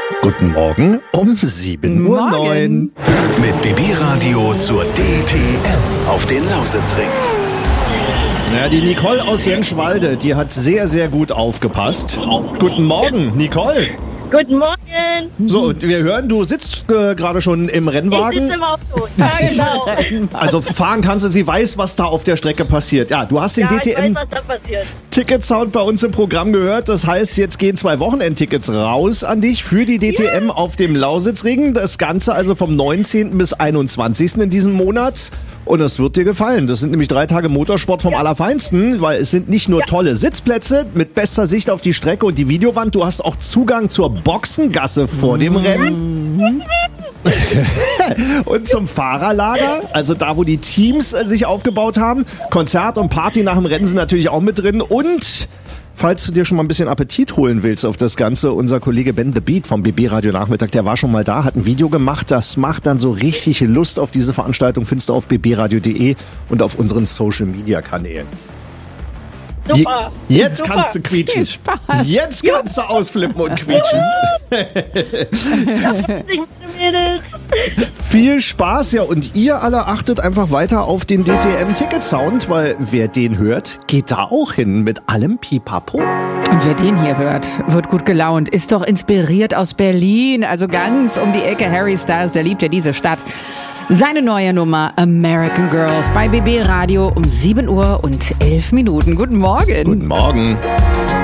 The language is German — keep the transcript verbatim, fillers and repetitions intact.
Guten Morgen um sieben Uhr neun. Mit B B-Radio zur D T M auf den Lausitzring. Ja, die Nicole aus Jenschwalde, die hat sehr, sehr gut aufgepasst. Guten Morgen, Nicole. Guten Morgen. So, und wir hören, du sitzt äh, gerade schon im Rennwagen. Ich sitze im Auto. Ja, genau. Also fahren kannst du, sie weiß, was da auf der Strecke passiert. Ja, du hast den Ja, D T ich weiß, M was da passiert. Ticket-Sound bei uns im Programm gehört. Das heißt, jetzt gehen zwei Wochenendtickets raus an dich für die D T M auf dem Lausitzring. Das Ganze also vom neunzehnten bis einundzwanzigsten in diesem Monat. Und es wird dir gefallen. Das sind nämlich drei Tage Motorsport vom Allerfeinsten, weil es sind nicht nur tolle Sitzplätze mit bester Sicht auf die Strecke und die Videowand. Du hast auch Zugang zur Boxengasse vor dem Rennen. Und zum Fahrerlager, also da, wo die Teams äh, sich aufgebaut haben. Konzert und Party nach dem Rennen sind natürlich auch mit drin. Und falls du dir schon mal ein bisschen Appetit holen willst auf das Ganze, unser Kollege Ben The Beat vom B B-Radio Nachmittag, der war schon mal da, hat ein Video gemacht. Das macht dann so richtig Lust auf diese Veranstaltung. Findest du auf b b radio punkt d e und auf unseren Social-Media-Kanälen. Super. Je- Jetzt Super. kannst du quietschen. Viel Spaß. Jetzt kannst du ausflippen und quietschen. Mädels. Viel Spaß, ja, und ihr alle achtet einfach weiter auf den D T M-Ticket-Sound, weil wer den hört, geht da auch hin mit allem Pipapo. Und wer den hier hört, wird gut gelaunt, ist doch inspiriert aus Berlin, also ganz um die Ecke. Harry Styles, der liebt ja diese Stadt. Seine neue Nummer American Girls bei B B Radio um sieben Uhr und elf Minuten. Guten Morgen. Guten Morgen.